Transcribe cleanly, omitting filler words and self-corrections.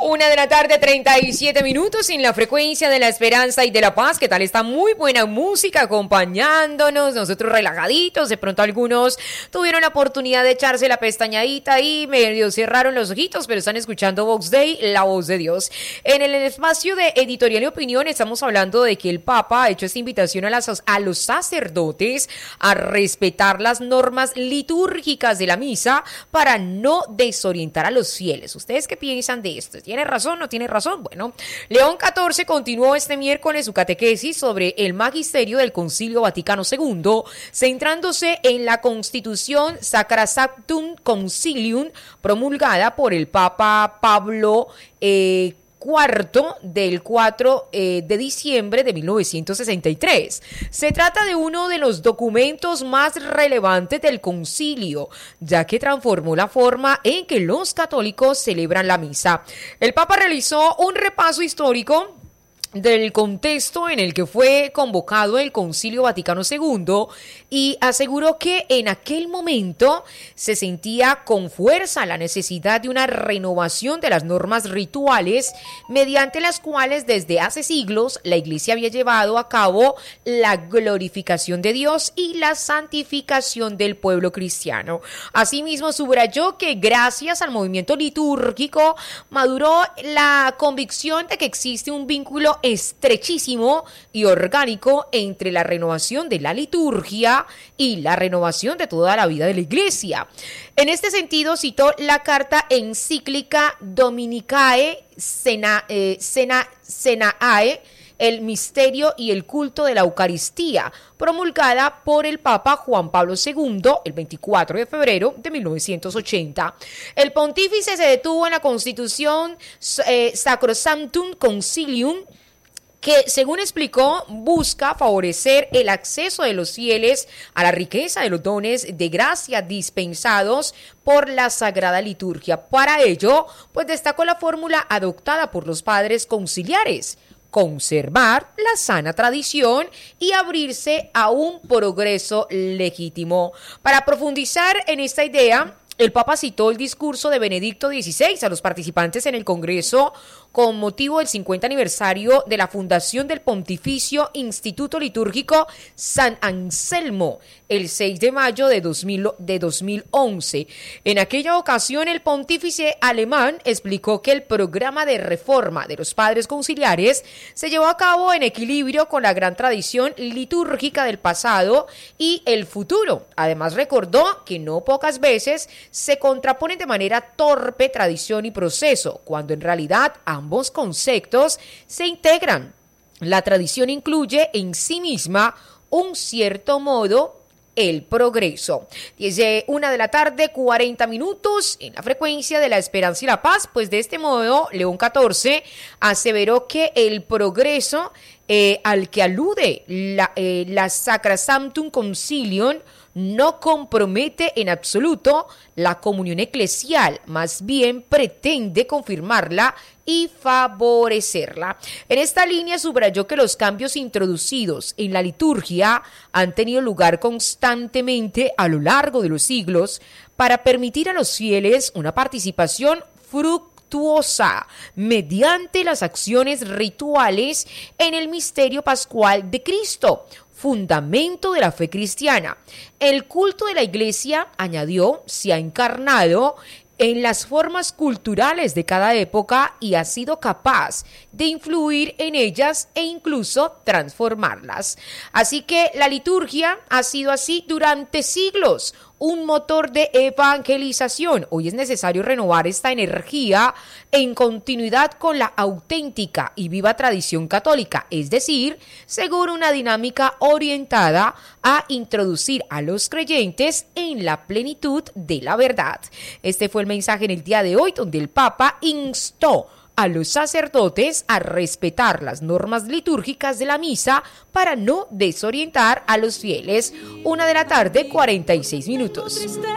1:37 p.m. en la frecuencia de la esperanza y de la paz. ¿Qué tal? Está muy buena música acompañándonos, nosotros relajaditos. De pronto algunos tuvieron la oportunidad de echarse la pestañadita y medio cerraron los ojitos, pero están escuchando Vox Day, la voz de Dios. En el espacio de editorial y opinión estamos hablando de que el Papa ha hecho esta invitación a los sacerdotes a respetar las normas litúrgicas de la misa para no desorientar a los fieles. ¿Ustedes qué piensan de esto? ¿Tiene razón o no tiene razón? Bueno, León XIV continuó este miércoles su catequesis sobre el magisterio del Concilio Vaticano II, centrándose en la Constitución Sacrosanctum Concilium promulgada por el Papa Pablo IV del 4 de diciembre de 1963. Se trata de uno de los documentos más relevantes del concilio, ya que transformó la forma en que los católicos celebran la misa. El Papa realizó un repaso histórico del contexto en el que fue convocado el Concilio Vaticano II y aseguró que en aquel momento se sentía con fuerza la necesidad de una renovación de las normas rituales mediante las cuales desde hace siglos la Iglesia había llevado a cabo la glorificación de Dios y la santificación del pueblo cristiano. Asimismo, subrayó que gracias al movimiento litúrgico maduró la convicción de que existe un vínculo estrechísimo y orgánico entre la renovación de la liturgia y la renovación de toda la vida de la Iglesia. En este sentido, citó la carta encíclica Dominicae Senae, el misterio y el culto de la Eucaristía, promulgada por el Papa Juan Pablo II el 24 de febrero de 1980. El pontífice se detuvo en la Constitución Sacrosanctum Concilium, que, según explicó, busca favorecer el acceso de los fieles a la riqueza de los dones de gracia dispensados por la Sagrada Liturgia. Para ello, pues destacó la fórmula adoptada por los padres conciliares: conservar la sana tradición y abrirse a un progreso legítimo. Para profundizar en esta idea, el Papa citó el discurso de Benedicto XVI a los participantes en el Congreso con motivo del 50 aniversario de la fundación del Pontificio Instituto Litúrgico San Anselmo, el 6 de mayo de 2011. En aquella ocasión, el pontífice alemán explicó que el programa de reforma de los padres conciliares se llevó a cabo en equilibrio con la gran tradición litúrgica del pasado y el futuro. Además, recordó que no pocas veces se contraponen de manera torpe tradición y proceso, cuando en realidad ambos conceptos se integran. La tradición incluye en sí misma un cierto modo el progreso. 1:40 p.m. en la frecuencia de la esperanza y la paz. Pues de este modo, León XIV aseveró que el progreso al que alude la Sacrosanctum Concilium no compromete en absoluto la comunión eclesial, más bien pretende confirmarla y favorecerla. En esta línea subrayó que los cambios introducidos en la liturgia han tenido lugar constantemente a lo largo de los siglos para permitir a los fieles una participación fructuosa mediante las acciones rituales en el misterio pascual de Cristo, fundamento de la fe cristiana. El culto de la Iglesia, añadió, se ha encarnado en las formas culturales de cada época y ha sido capaz de influir en ellas e incluso transformarlas. Así que la liturgia ha sido así durante siglos, un motor de evangelización. Hoy es necesario renovar esta energía en continuidad con la auténtica y viva tradición católica, es decir, según una dinámica orientada a introducir a los creyentes en la plenitud de la verdad. Este fue el mensaje en el día de hoy, donde el Papa instó a los sacerdotes a respetar las normas litúrgicas de la misa para no desorientar a los fieles. 1:46 p.m.